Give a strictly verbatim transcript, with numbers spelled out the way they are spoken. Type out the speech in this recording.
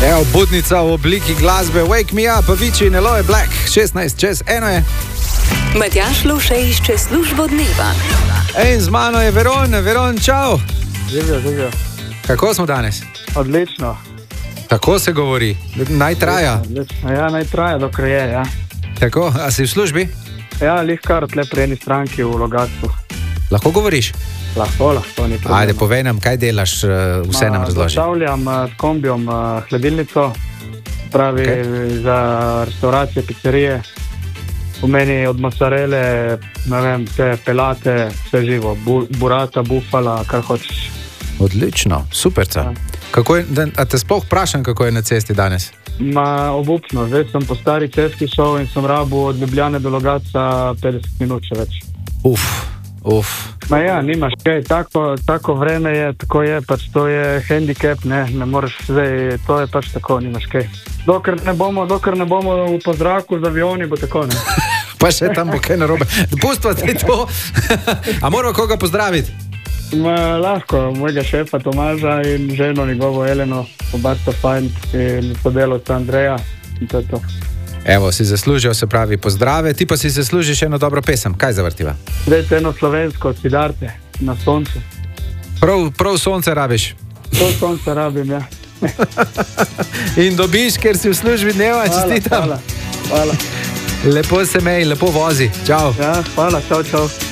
Evo, budnica v obliki glasbe Wake Me Up, Avicii in Aloe Black, šestnajst čez eno je. Matjaž Lovše išče službo dneva. In z mano je Veron, Veron, čau. Živjo, živjo. Kako smo danes? Odlično. Tako se govori, naj traja. Odlično. Ja, naj traja, dokler je, ja. Tako, a si v službi? Ja, lihkar tle pri eni stranki v Logatcu. Lahko govoriš? Lahko, lahko, ni problem. Ajde, povej nam, kaj delaš, vse nam razloži. Dostavljam s kombijom hladilnico, pravi okay. Za restauracije, pizzerije. V meni od mozzarele, ne vem, vse pelate, vse živo, Bu, burata, bufala, kar hočeš. Odlično, superca. Ja. Kako je, da, a te sploh vprašam, kako je na cesti danes? Ma, obupno, zdaj sem po stari cesti šel in sem rabil od Ljubljane do Logatca petdeset minut še več. Uf, uf. Ma ja, nimaš kaj, tako, tako vreme je, tako je, pač to je handicap, ne, ne moreš zdaj, to je pač tako, nimaš kaj. Dokler ne bomo, dokler ne bomo v pozraku z avioni, bo tako, ne. Pa še tam bo kaj narobe. Pustva te to. A moramo koga pozdraviti? Ma, lahko, mojega šefa Tomaža in ženo njegovo Eleno, oba sta fajn in sodelavca Andreja in to je to. Evo, si zaslužil, se pravi, pozdrave, ti pa si zaslužiš eno dobro pesem. Kaj zavrtiva? Zdaj eno slovensko, Sidarte, Na soncu. Prav, prav sonce rabiš? Prav sonce rabim, ja. In dobiš, ker si v službi dneva, čestitam. Hvala, hvala. Lepo se mej, lepo vozi. Čau. Ja, hvala, čau, čau.